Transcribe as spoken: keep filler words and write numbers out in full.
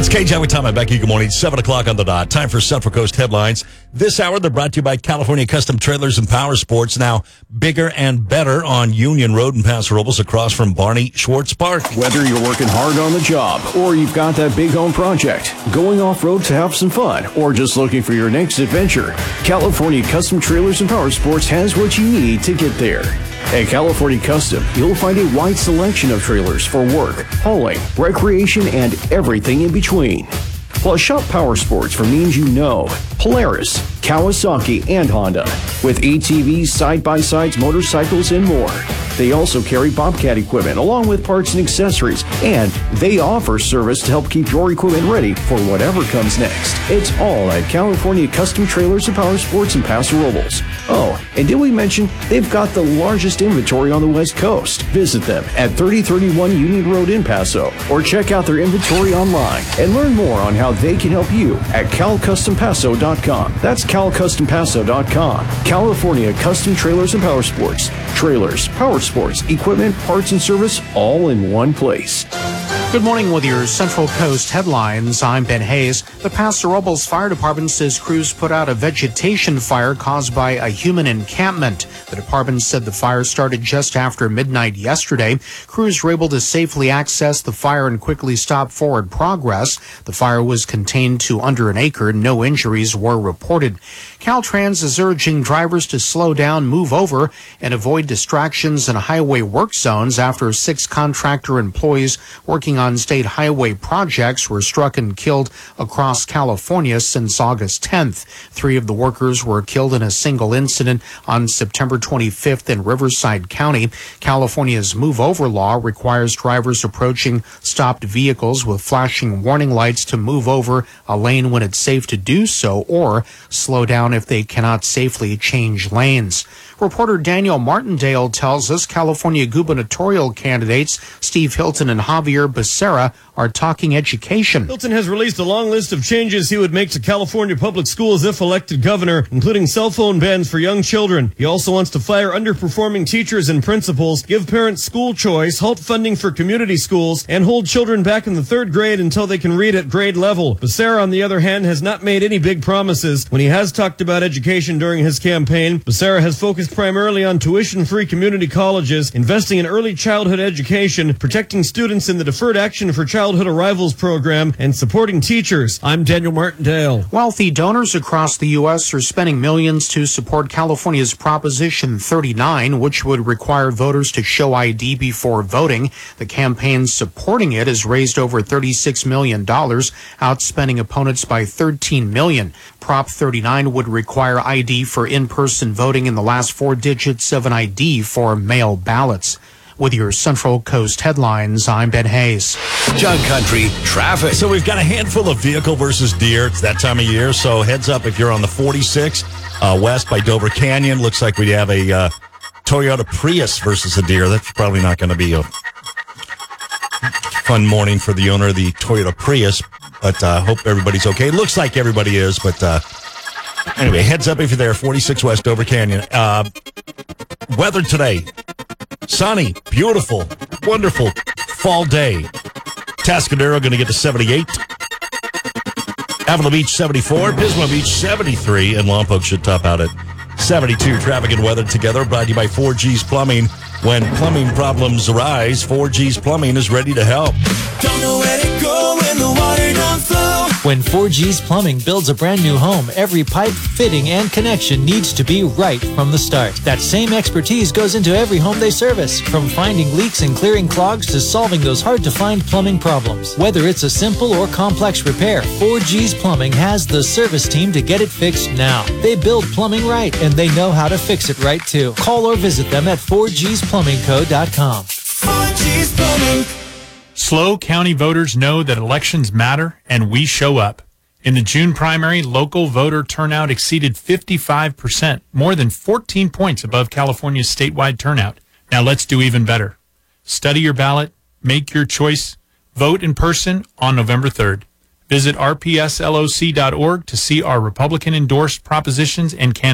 K J, Tom and Becky, good morning. seven o'clock on the dot. Time for Central Coast headlines. This hour, they're brought to you by California Custom Trailers and Power Sports. Now bigger and better on Union Road in Paso Robles across from Barney Schwartz Park. Whether you're working hard on the job or you've got that big home project, going off-road to have some fun, or just looking for your next adventure, California Custom Trailers and Power Sports has what you need to get there. At California Custom, you'll find a wide selection of trailers for work, hauling, recreation, and everything in between. Plus, shop Power Sports for names you know: Polaris, Kawasaki, and Honda. With A T Vs, side-by-sides, motorcycles, and more. They also carry Bobcat equipment along with parts and accessories, and they offer service to help keep your equipment ready for whatever comes next. It's all at California Custom Trailers and Power Sports in Paso Robles. Oh, and did we mention they've got the largest inventory on the West Coast? Visit them at thirty thirty-one Union Road in Paso, or check out their inventory online and learn more on how they can help you at cal custom paso dot com. That's cal custom paso dot com. California Custom Trailers and Power Sports. Trailers, power sports, equipment, parts, and service all in one place. Good morning with your Central Coast headlines. I'm Ben Hayes. The Paso Robles Fire Department says crews put out a vegetation fire caused by a human encampment. The department said the fire started just after midnight yesterday. Crews were able to safely access the fire and quickly stop forward progress. The fire was contained to under an acre. No injuries were reported. Caltrans is urging drivers to slow down, move over, and avoid distractions in highway work zones after six contractor employees working on state highway projects were struck and killed across California since August tenth. Three of the workers were killed in a single incident on September twenty-fifth in Riverside County. California's Move Over law requires drivers approaching stopped vehicles with flashing warning lights to move over a lane when it's safe to do so, or slow down if they cannot safely change lanes. Reporter Daniel Martindale tells us California gubernatorial candidates Steve Hilton and Javier Becerra are talking education. Hilton has released a long list of changes he would make to California public schools if elected governor, including cell phone bans for young children. He also wants to fire underperforming teachers and principals, give parents school choice, halt funding for community schools, and hold children back in the third grade until they can read at grade level. Becerra, on the other hand, has not made any big promises. When he has talked about education during his campaign, Becerra has focused primarily on tuition-free community colleges, investing in early childhood education, protecting students in the Deferred Action for Childhood Arrivals program, and supporting teachers. I'm Daniel Martindale. Wealthy donors across the U S are spending millions to support California's Proposition thirty-nine, which would require voters to show I D before voting. The campaign supporting it has raised over thirty-six million dollars, outspending opponents by thirteen million dollars. Prop thirty-nine would require I D for in-person voting in the last four digits of an I D for mail ballots. With your Central Coast headlines, I'm Ben Hayes. Jug Country traffic. So we've got a handful of vehicle versus deer. It's that time of year, so heads up if you're on the forty-six uh, west by Dover Canyon. Looks like we have a uh, Toyota Prius versus a deer. That's probably not going to be a fun morning for the owner of the Toyota Prius, but I uh, hope everybody's okay. Looks like everybody is, but uh, anyway, heads up if you're there, forty-six west Dover Canyon. Uh, weather today. Sunny, beautiful, wonderful fall day. Tascadero going to get to seventy-eight. Avila Beach, seventy-four. Pismo Beach, seventy-three. And Lompoc should top out at seventy-two. Traffic and weather together brought to you by four G's Plumbing. When plumbing problems arise, four G's Plumbing is ready to help. Don't know where to go when the water don't flow. When four G's Plumbing builds a brand new home, every pipe, fitting, and connection needs to be right from the start. That same expertise goes into every home they service, from finding leaks and clearing clogs to solving those hard-to-find plumbing problems. Whether it's a simple or complex repair, four G's Plumbing has the service team to get it fixed now. They build plumbing right, and they know how to fix it right, too. Call or visit them at four G's plumbing co dot com. four G's Plumbing. SLO County voters know that elections matter, and we show up. In the June primary, local voter turnout exceeded fifty-five percent, more than fourteen points above California's statewide turnout. Now let's do even better. Study your ballot, make your choice, vote in person on November third. Visit r p s l o c dot org to see our Republican-endorsed propositions and candidates.